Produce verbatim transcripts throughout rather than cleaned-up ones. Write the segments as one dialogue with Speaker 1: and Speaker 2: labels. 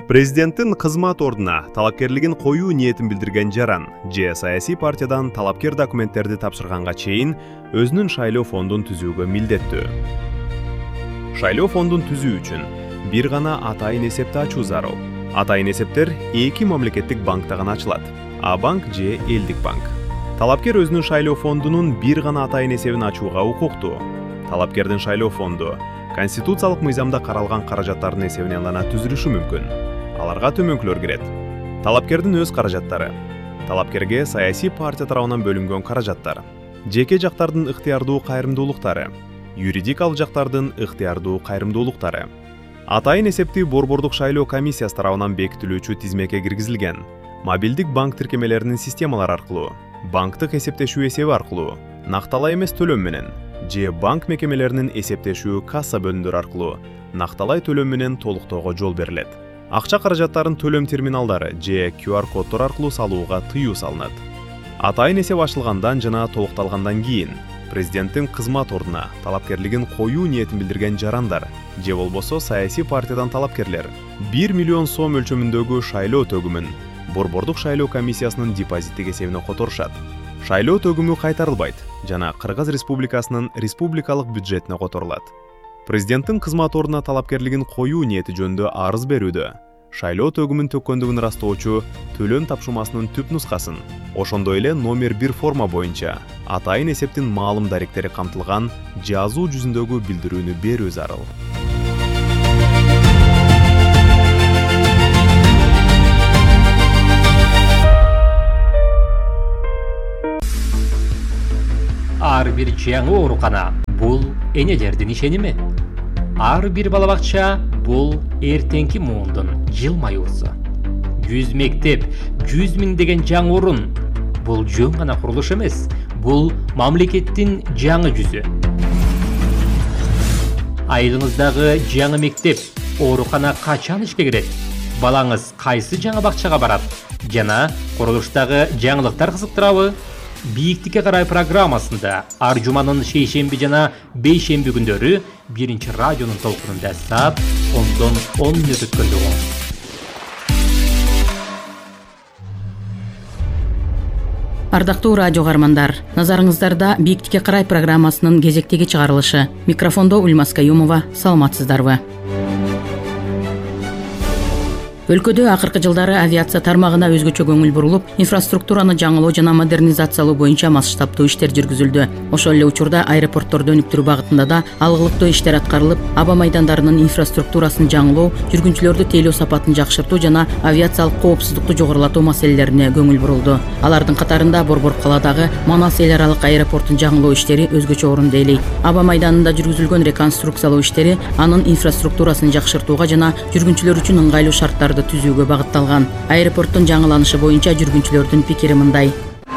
Speaker 1: Президенттин кызмат ордуна талапкерлигин коюу ниетин билдирген жаран же саясий партиядан талапкер документтерди тапшырганга чейин өзүнүн шайлоо фондун түзүүгө милдеттүү. Шайлоо фондун түзүү үчүн бир гана атайын эсепти ачуу зарыл. Атайын эсептер эки мамлекеттик банкта гана ачылат: А банк же Элдик банк. Талапкер өзүнүн шайлоо фондунун бир гана атайын эсебин ачууга укуктуу. Талапкердин шайлоо фонду конституциялык мыйзамда каралган каражаттардын эсебинен гана түзүлүшү мүмкүн. Аларга төмөнкүлөр кирет. Талапкердин өз каражаттары, талапкерге саясий партия тарабынан бөлүнгөн каражаттар, жеке жактардын ыктыярдуу кайрымдуулуктары, юридикалык жактардын ыктыярдуу кайрымдуулуктары. Атайын эсепти Борбордук шайлоо комиссиясы тарабынан бекитилүүчү тизмеке киргизилген. Мобилдик банк тиркемелеринин системалары аркылуу, банктык эсептешүү эсеби аркылуу, накталай эмес төлөм менен же банк мекемелеринин эсептешүү касса бөлүмдөрү аркылуу накталай төлөм менен толуктоого жол берилет. Акча каражаттарын төлөм терминалдары же Q R коддор аркылуу салууга тыюу салынат. Атайын эсеп ачылгандан жана толукталгандан кийин президенттин кызмат ордуна талапкерлигин коюу ниетин билдирген жарандар же болбосо саясий партиядан талапкерлер бир миллион сом өлчөмүндөгү шайлоо төгүмүн Борбордук шайлоо комиссиясынын депозиттик эсебине которушат. Шайлоо төгүмү кайтарылбайт жана Кыргыз Республикасынын республикалык бюджетине которулат. Президенттин кызмат ордуна талапкерлигин коюу ниети жөнүндө арыз берүүдө шайлоо төгүмүн төккөндүгүн ырастоочу төлөм тапшырмасынын түп нускасын, ошондой эле номер бир форма боюнча атайын эсептин маалым даректери камтылган жазуу жүзүндөгү билдирүүнү берүү зарыл.
Speaker 2: Ар бир жаңы оорукана бул энелердин ишеними. Ар бир бала бакча бул эртеңки муундун жылмаюусу. жүз мектеп, жүз миң деген жаңы орун. Бул жөн гана курулуш эмес, бул мамлекеттин жаңы жүзү. Айылыңыздагы жаңы мектеп, оорукана качан ишке кирет? Балаңыз кайсы жаңы бакчага барат? Жана курулуштагы жаңылыктар кызыктырабы? Бийиктикке карай программасында ар жуманын шейшемби жана бейшемби күндөрү биринчи радионун толкунунда саат ондон он мүнөт өткөндө болот.
Speaker 3: Ардактуу радио каармандар, назарыңыздарда Бийиктикке карай программасынын кезектеги чыгарылышы. Микрофондо Ульмас Каюмова, саламатсыздарбы? Өлкөдө акыркы жылдары авиация тармагына өзгөчө көңүл бурулуп, инфраструктураны жаңылоо жана модернизациялоо боюнча масштабтуу иштер жүргүзүлдү. Ошол эле учурда аэропортторду өнүктүрүү багытында да алгылыктуу иштер аткарылып, аба майдандарынын инфраструктурасын жаңылоо, жүргүнчүлөрдү тейлөө сапатын жакшыртуу жана авиациялык коопсуздукту жогорулатуу маселелерине көңүл бурулду. Алардын катарында Борбор калаадагы Манас эл аралык аэропортун жаңылоо иштери өзгөчө орунду ээлейт. Аба майданында жүргүзүлгөн реконструкциялоо иштери анын инфраструктурасын жакшыртууга жана жүргүнчүлөр үчүн ыңгайлуу шарттар түзүүгө багытталган. Аэропорттун жаңыланышы боюнча жүргүнчүлөрдүн пикири мындай.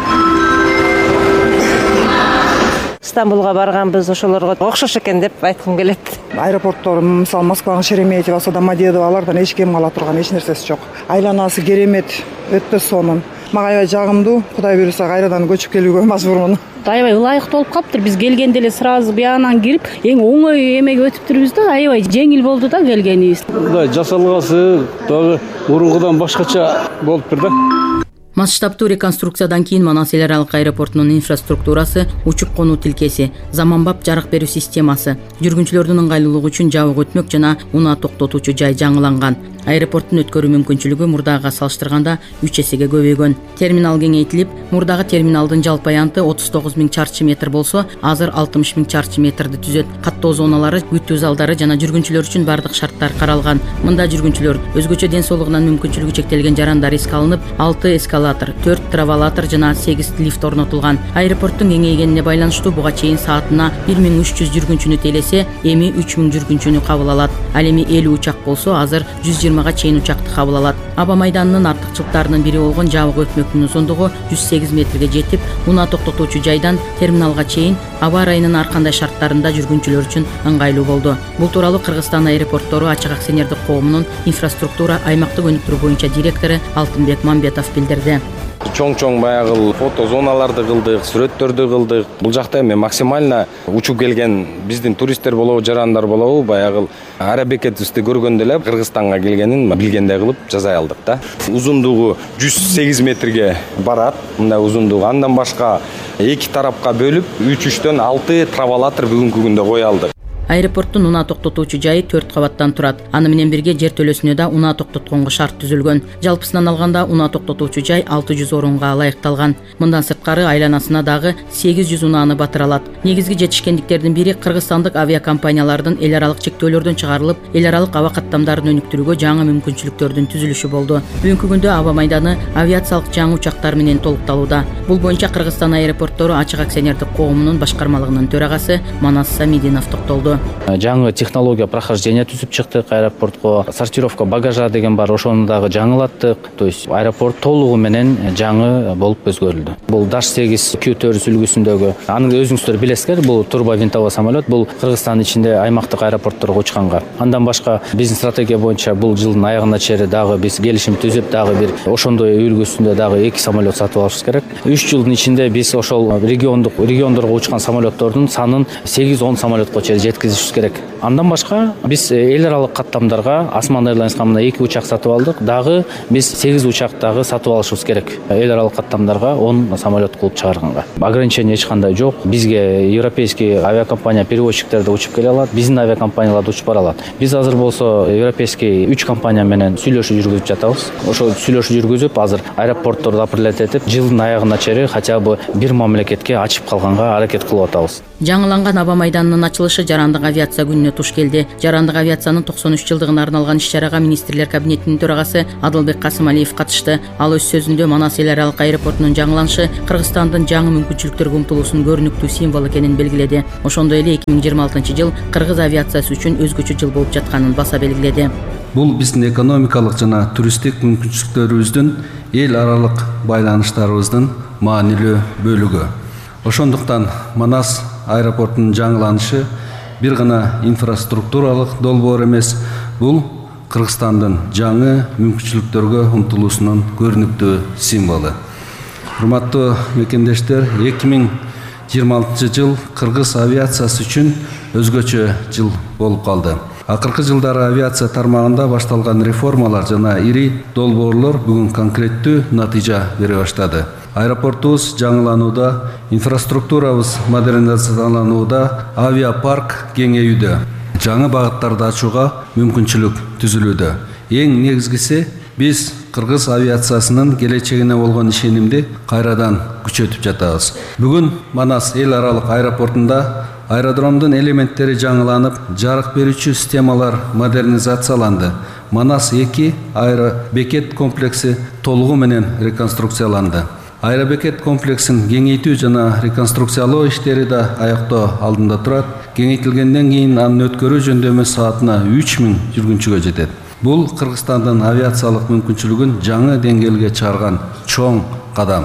Speaker 4: Стамбулга барганбыз, ошолорго окшош экен деп айткым келет.
Speaker 5: Аэропорттор, мисалы Москванын Шереметьево, Домодедово, алардан эч кем ала турган эч нерсеси жок. Айланасы керемет, өтө сонун. Мага аябай жагымдуу. Кудай буйруса кайрадан көчүп келүүгө мажбурмун.
Speaker 6: Аябай ылайыктуу болуп калыптыр. Биз келгенде эле сразу биянан кирип, эң оңой эмеге өтүптүрбүз да, аябай жеңил болду да келгенибиз.
Speaker 7: Мындай жасалгасы дагы мурункудан башкача болуптур да.
Speaker 3: Масштабтуу реконструкциядан кийин Манас эл аралык аэропортунун инфраструктурасы, учуп конуу тилкеси, заманбап жарык берүү системасы, жүргүнчүлөрдүн ыңгайлуулугу үчүн жабык өтмөк жана унаа токтотуучу жай жаңыланган. Аэропорттун өткөрүү мүмкүнчүлүгү мурдага салыштырганда үч эсеге көбөйгөн. Терминал кеңейтилип, мурдагы терминалдын жалпы аянты отуз тогуз миң чарчы метр болсо, азыр алтымыш миң чарчы метрди түзөт. Каттоо зоналары, күтүү залдары жана жүргүнчүлөр үчүн бардык шарттар каралган. Мында жүргүнчүлөр өзгөчө ден соолугунан мүмкүнчүлүгү чектелген жарандар эске алынып, алты эскалатор, төрт травалатор жана сегиз лифт орнотулган. Аэропорттун кеңейгенине байланыштуу буга чейин саатына бир миң үч жүз жүргүнчүнү тейлесе, эми үч миң жүргүнчүнү кабыл алат. Ал эми элүү учак болсо, азыр жүз жыйырмага чейин учакты кабыл алат. Аба майданынын артыкчылыктарынын бири болгон жабык өтмөктүн узундугу жүз сегиз метрге жетип, унаа токтотуучу жайдан терминалга чейин аба ырайынын ар кандай шарттарында жүргүнчүлөр үчүн ыңгайлуу болду. Бул тууралуу Кыргызстан аэропорттору ачык акционердик коомунун инфраструктура аймактык өнүктүрүү боюнча директору Алтынбек Мамбетов билдирди.
Speaker 8: Чоң-чоң баягы фото зоналарды кылдык, сүрөттөрдү кылдык. Бул жакта эми максимально учуп келген биздин туристтер болобу, жарандар болобу, баягы арабекетибизди көргөндө эле Кыргызстанга келгенин билгендей кылып жасай алдык да. Узундугу жүз сегиз метрге барат. Мындай узундугу. Андан башка эки тарапка бөлүп, үч үчтөн алты траволатор бүгүнкү күндө кое алдык.
Speaker 3: Аэропорттун унаа токтотуучу жайы төрт кабаттан турат. Аны менен бирге жер төлөсүнө да унаа токтотконго шарт түзүлгөн. Жалпысынан алганда унаа токтотуучу жай алты жүз орунга ылайыкталган. Мындан сырткары айланасына дагы сегиз жүз унааны батыра алат. Негизги жетишкендиктердин бири кыргызстандык авиакомпаниялардын эл аралык чектөөлөрдөн чыгарылып, эл аралык аба каттамдарын өнүктүрүүгө жаңы мүмкүнчүлүктөрдүн түзүлүшү болду. Бүгүнкү күндө аба майданы авиациялык жаңы учактар менен толукталууда. Бул боюнча Кыргызстан аэропорттору ачык акционердик коомунун башкармалыгынын төрагасы Манас Самидинов токтолду.
Speaker 7: Жаңы технология прохождения түзүп чыктык аэропортко. Сортировка багажа деген бар, ошону дагы жаңылаттык. То есть аэропорт толугу менен жаңы болуп өзгөрүлдү. Бул Даш сегиз Q төрт үлгүсүндөгү, аны өзүңүздөр билесиздер, бул турбовинтовый самолет, бул Кыргызстандын ичинде аймактык аэропортторго учканга. Андан башка биздин стратегия боюнча бул жылдын аягына чейин дагы биз келишим түзүп, дагы бир ошондой үлгүсүндө дагы эки самолет сатып алышыбыз керек. үч жылдын ичинде биз ошол региондук региондорго учкан самолеттордун санын сегиз он самолетко чейин жеткизишибиз керек. Андан башка биз эл аралык каттамдарга Осман Airlines'ка мына эки учак сатып алдык. Дагы биз сегиз учак дагы сатып алышыбыз керек. Эл аралык каттамдарга он самолет кылып чыгарганга. Ограничение эч кандай жок. Бизге европейский авиакомпания перевозчиктер да учуп келе алат, биздин авиакомпаниялар да учуп бара алат. Биз азыр болсо европейский үч компания менен сүйлөшүү жүргүзүп жатабыз. Ошол сүйлөшүү жүргүзүп, азыр аэропортторду апрелет этип, жылдын аягына чейин хотя бы бир мамлекетке ачып калганга аракет кылып атабыз.
Speaker 3: Жаңыланган аба майданынын ачылышы жарандык авиация күнүнө туш келди. Жарандык авиациянын токсон үч жылдыгына арналган иш-чарага министрлер кабинетинин төрагасы Адылбек Касымалиев катышты. Ал өз сөзүндө Манас эл аралык аэропортунун жаңыланышы Кыргызстандын жаңы мүмкүнчүлүктөргө умтулуусунун көрүнүктүү символу экенин белгиледи. Ошондой эле эки миң жыйырма алтынчы жыл кыргыз авиациясы үчүн өзгөчө жыл болуп жатканын баса белгиледи.
Speaker 9: Бул биздин экономикалык жана туристтик мүмкүнчүлүктөрүбүздүн эл аралык байланыштарыбыздын маанилүү бөлүгү. Ошондуктан Манас аэропортунун жаңыланышы бир гана инфраструктуралык долбоор эмес, бул Кыргызстандын жаңы мүмкүнчүлүктөргө умтулуусунун көрүнүктүү символу. Урматтуу мекендештер, эки миң жыйырма алтынчы жыл кыргыз авиациясы үчүн өзгөчө жыл болуп калды. Акыркы жылдары авиация тармагында башталган реформалар жана ири долбоорлор бүгүн конкреттүү натыйжа бере баштады. Аэропортубуз жаңыланууда, инфраструктурабыз модернизацияланууда, авиапарк кеңейүүдө, жаңы багыттарды ачууга мүмкүнчүлүк түзүлүүдө. Эң негизгиси биз кыргыз авиациясынын келечегине болгон ишенимди кайрадан күчөтүп жатабыз. Бүгүн Манас эл аралык аэропортунда аэродромдун элементтери жаңыланып, жарык берүүчү системалар модернизацияланды. Манас эки аэробекет комплекси толугу менен реконструкцияланды. Аэробекет комплексин кеңейтүү жана реконструкциялоо иштери да аяктоо алдында турат. Кеңейтилгенден кийин анын өткөрүү жөндөмү саатына үч миң жүргүнчүгө жетет. Бул Кыргызстандын авиациялык мүмкүнчүлүгүн жаңы деңгээлге чыгарган чоң кадам.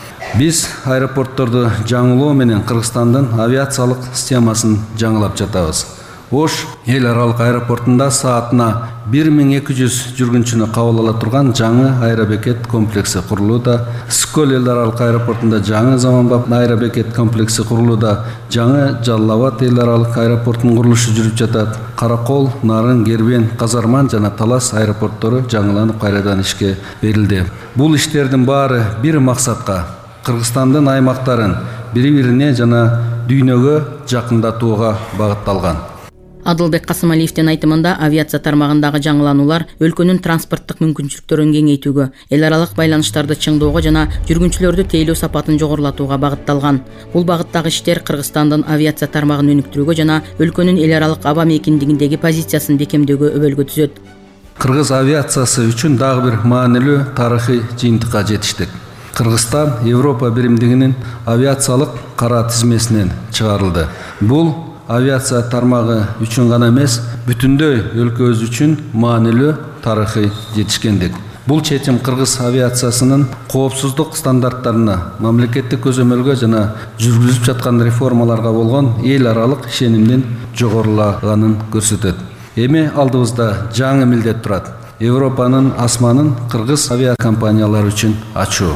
Speaker 9: Биз аэропортторду жаңылоо менен Кыргызстандын авиациялык системасын жаңылап жатабыз. Ош эл аралык аэропортунда саатына бир миң эки жүз жүргүнчүнү кабыл ала турган жаңы аэробекет комплекси курулууда. Скөл эл аралык аэропортунда жаңы заманбап аэробекет комплекси курулууда. Жаңы Жалал Абад эл аралык аэропортунун курулушу жүрүп жатат. Каракол, Нарын, Кербен, Казарман жана Талас аэропорттору жаңыланып кайрадан ишке берилди. Бул иштердин баары бир максатка Кыргызстандын аймактарын бири-бирине жана дүйнөгө жакындатууга багытталган.
Speaker 3: Адылбек Касымалиевдин айтымында авиация тармагындагы жаңылануулар өлкөнүн транспорттук мүмкүнчүлүктөрүн кеңейтүүгө, эл аралык байланыштарды чыңдоого жана жүргүнчүлөрдү тейлөө сапатын жогорулатууга багытталган. Бул багыттагы иштер Кыргызстандын авиация тармагын өнүктүрүүгө жана өлкөнүн эл аралык аба мейкиндигиндеги позициясын бекемдөөгө өбөлгө түзөт.
Speaker 9: Кыргыз авиациясы үчүн дагы бир маанилүү тарыхый жыйынтыкка жетиштик. Кыргызстан Европа биримдигинин авиациялык кара тизмесинен чыгарылды. Бул авиация тармагы үчүн гана эмес, бүтүндөй өлкөбүз үчүн маанилүү тарыхый жетишкендик. Бул чечим кыргыз авиациясынын коопсуздук стандарттарына, мамлекеттик көзөмөлгө жана жүргүзүлүп жаткан реформаларга болгон эл аралык ишенимдин жогорулаганын көрсөтөт. Эми алдыбызда жаңы милдет турат. Европанын асманын кыргыз авиакомпаниялары үчүн ачуу.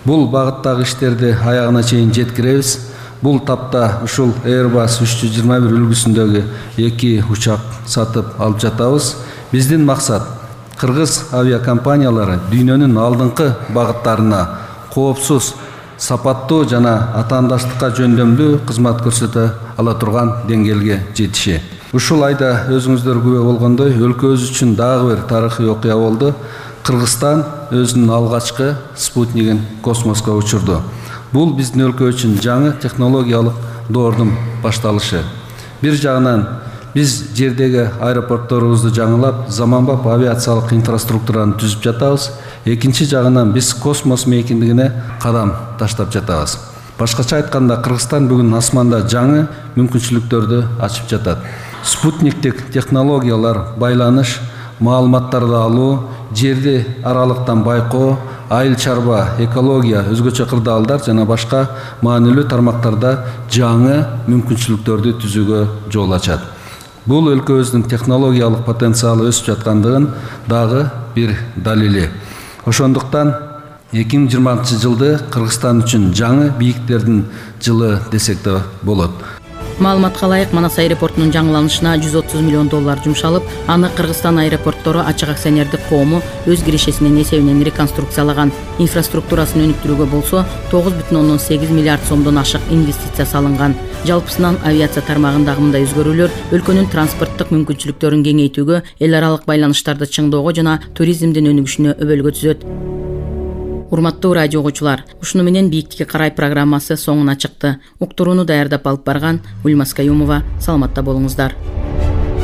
Speaker 9: Бул багыттагы иштерди аягына чейин жеткиребиз. Бул тапта ушул Airbus үч жүз жыйырма бир үлгүсүндөгү эки учак сатып алып жатабыз. Биздин максат кыргыз авиакомпаниялары дүйнөнүн алдыңкы багыттарына коопсуз, сапаттуу жана атаандаштыкка жөндөмдүү кызмат көрсөтө ала турган деңгээлге жетиши. Ушул айда өзүңүздөр күбө болгондой, өлкөбүз үчүн дагы бир тарыхый окуя болду. Кыргызстан өзүнүн алгачкы спутнигин космоско учурду. Бул биздин өлкө үчүн жаңы технологиялык доордун башталышы. Бир жагынан биз жердеги аэропортторубузду жаңылап, заманбап авиациялык инфраструктураны түзүп жатабыз. Экинчи жагынан биз космос мейкиндигине кадам таштап жатабыз. Башкача айтканда, Кыргызстан бүгүн асманда жаңы мүмкүнчүлүктөрдү ачып жатат. Спутниктик технологиялар, байланыш, маалыматтарды алуу, жерди аралыктан байкоо, айыл чарба, экология, өзгөчө кырдаалдар жана башка маанилүү тармактарда жаңы мүмкүнчүлүктөрдү түзүүгө жол ачат. Бул өлкөбүздүн технологиялык потенциалы өсүп жаткандыгын дагы бир далили. Ошондуктан эки миң жыйырманчы жылды Кыргызстан үчүн жаңы бийиктердин жылы десек да болот.
Speaker 3: Маалыматка ылайык, Манас аэропортунун жаңыланышына жүз отуз миллион доллар жумшалып, аны Кыргызстан аэропорттору ачык акционердик коому өз кирешесинин эсебинен реконструкциялаган. Инфраструктурасын өнүктүрүүгө болсо тогуз бүтүн ондон сегиз миллиард сомдон ашык инвестиция салынган. Жалпысынан авиация тармагындагы мындай өзгөрүүлөр өлкөнүн транспорттук мүмкүнчүлүктөрүн кеңейтүүгө, эл аралык байланыштарды чыңдоого жана туризмдин өнүгүшүнө өбөлгө түзөт. Урматтуу радио угуучулар, ушуну менен бийиктикке карай программасы соңуна чыкты. Уктурууну даярдап алып барган Ульмас Каюмова. Саламатта болуңуздар.